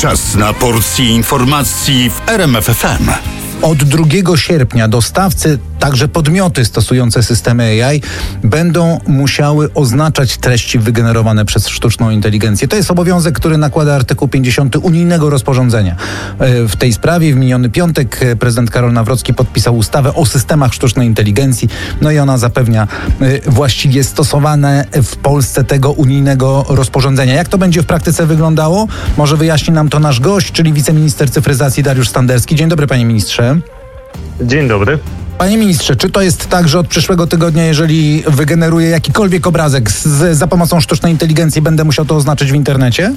Czas na porcję informacji w RMF FM. Od 2 sierpnia dostawcy, także podmioty stosujące systemy AI, będą musiały oznaczać treści wygenerowane przez sztuczną inteligencję. To jest obowiązek, który nakłada artykuł 50 unijnego rozporządzenia. W tej sprawie w miniony piątek prezydent Karol Nawrocki podpisał ustawę o systemach sztucznej inteligencji. No i ona zapewnia właściwie stosowane w Polsce tego unijnego rozporządzenia. Jak to będzie w praktyce wyglądało? Może wyjaśni nam to nasz gość, czyli wiceminister cyfryzacji Dariusz Standerski. Dzień dobry, panie ministrze. Dzień dobry. Panie ministrze, czy to jest tak, że od przyszłego tygodnia, jeżeli wygeneruję jakikolwiek obrazek za pomocą sztucznej inteligencji, będę musiał to oznaczyć w internecie?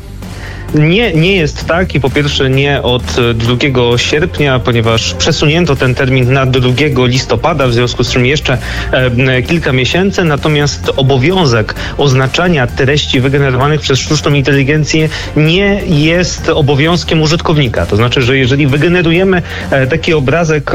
Nie jest tak i po pierwsze nie od 2 sierpnia, ponieważ przesunięto ten termin na 2 listopada, w związku z czym jeszcze kilka miesięcy, natomiast obowiązek oznaczania treści wygenerowanych przez sztuczną inteligencję nie jest obowiązkiem użytkownika. To znaczy, że jeżeli wygenerujemy taki obrazek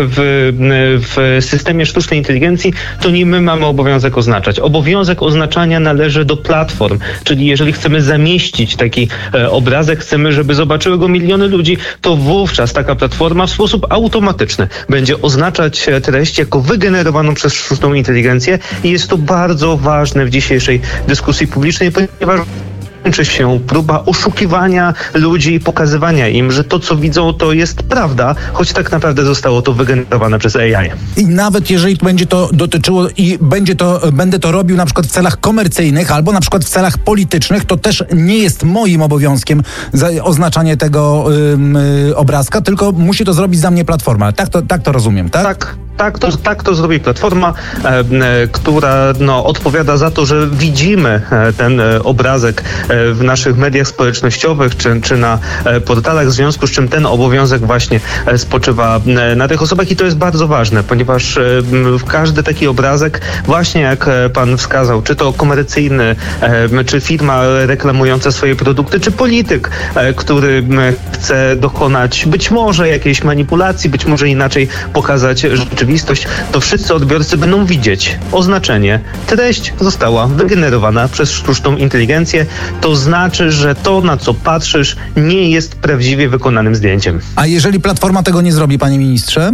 w systemie sztucznej inteligencji, to nie my mamy obowiązek oznaczać. Obowiązek oznaczania należy do platform, czyli jeżeli chcemy zamieścić taki obrazek, chcemy, żeby zobaczyły go miliony ludzi, to wówczas taka platforma w sposób automatyczny będzie oznaczać treść jako wygenerowaną przez sztuczną inteligencję i jest to bardzo ważne w dzisiejszej dyskusji publicznej, ponieważ kończy się próba oszukiwania ludzi i pokazywania im, że to, co widzą, to jest prawda, choć tak naprawdę zostało to wygenerowane przez AI. I nawet jeżeli będzie to dotyczyło i będę to robił na przykład w celach komercyjnych albo na przykład w celach politycznych, to też nie jest moim obowiązkiem oznaczanie tego obrazka, tylko musi to zrobić za mnie platforma. Tak to rozumiem, tak? Tak to zrobi platforma, która odpowiada za to, że widzimy ten obrazek w naszych mediach społecznościowych czy na portalach, w związku z czym ten obowiązek właśnie spoczywa na tych osobach i to jest bardzo ważne, ponieważ każdy taki obrazek, właśnie jak pan wskazał, czy to komercyjny, czy firma reklamująca swoje produkty, czy polityk, który chce dokonać być może jakiejś manipulacji, być może inaczej pokazać rzeczywistość, to wszyscy odbiorcy będą widzieć oznaczenie. Treść została wygenerowana przez sztuczną inteligencję. To znaczy, że to, na co patrzysz, nie jest prawdziwie wykonanym zdjęciem. A jeżeli platforma tego nie zrobi, panie ministrze?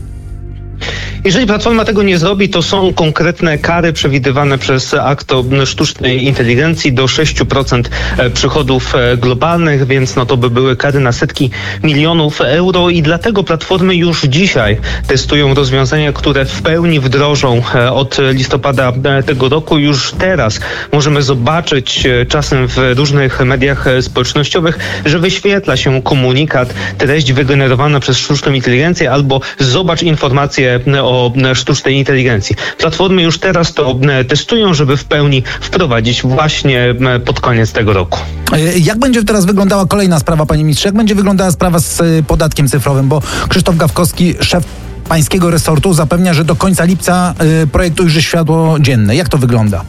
Jeżeli platforma tego nie zrobi, to są konkretne kary przewidywane przez akt o sztucznej inteligencji do 6% przychodów globalnych, więc to by były kary na setki milionów euro i dlatego platformy już dzisiaj testują rozwiązania, które w pełni wdrożą od listopada tego roku. Już teraz możemy zobaczyć czasem w różnych mediach społecznościowych, że wyświetla się komunikat, treść wygenerowana przez sztuczną inteligencję albo zobacz informacje o sztucznej inteligencji. Platformy już teraz to testują, żeby w pełni wprowadzić właśnie pod koniec tego roku. Jak będzie teraz wyglądała kolejna sprawa, panie ministrze? Jak będzie wyglądała sprawa z podatkiem cyfrowym? Bo Krzysztof Gawkowski, szef pańskiego resortu, zapewnia, że do końca lipca projekt ujrzy światło dzienne. Jak to wygląda?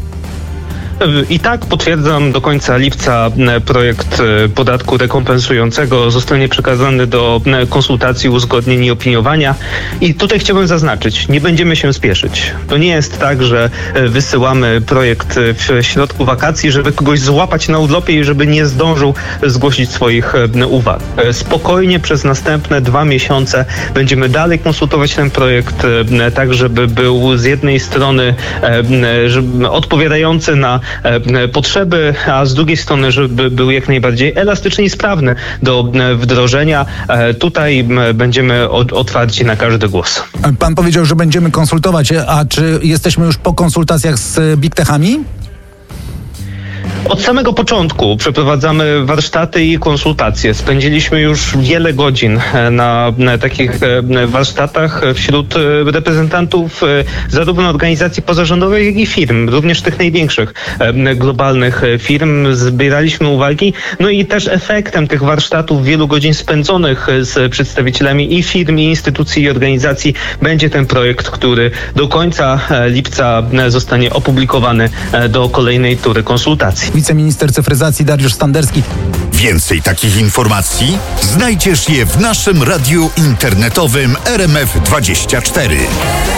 I tak potwierdzam, do końca lipca projekt podatku rekompensującego zostanie przekazany do konsultacji, uzgodnień i opiniowania. I tutaj chciałbym zaznaczyć, nie będziemy się spieszyć. To nie jest tak, że wysyłamy projekt w środku wakacji, żeby kogoś złapać na urlopie i żeby nie zdążył zgłosić swoich uwag. Spokojnie przez następne 2 miesiące będziemy dalej konsultować ten projekt, tak żeby był z jednej strony odpowiadający na potrzeby, a z drugiej strony, żeby był jak najbardziej elastyczny i sprawny do wdrożenia. Tutaj będziemy otwarci na każdy głos. Pan powiedział, że będziemy konsultować, a czy jesteśmy już po konsultacjach z Big Techami? Od samego początku przeprowadzamy warsztaty i konsultacje. Spędziliśmy już wiele godzin na takich warsztatach wśród reprezentantów zarówno organizacji pozarządowych, jak i firm, również tych największych globalnych firm. Zbieraliśmy uwagi, i też efektem tych warsztatów, wielu godzin spędzonych z przedstawicielami i firm, i instytucji, i organizacji będzie ten projekt, który do końca lipca zostanie opublikowany do kolejnej tury konsultacji. Wiceminister cyfryzacji Dariusz Standerski. Więcej takich informacji znajdziesz je w naszym radiu internetowym RMF24.